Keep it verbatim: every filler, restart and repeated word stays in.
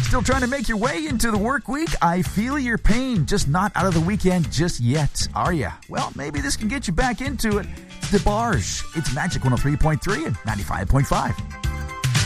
Still trying to make your way into the work week? I feel your pain, just not out of the weekend just yet, are ya? Well, maybe this can get you back into it. It's DeBarge. It's Magic one oh three point three and ninety-five point five.